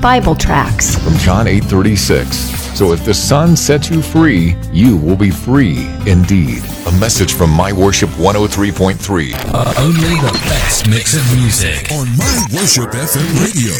Bible tracts. From John 8:36. So if the Son sets you free, you will be free indeed. A message from My Worship 103.3. Only the best mix of music on My Worship FM Radio.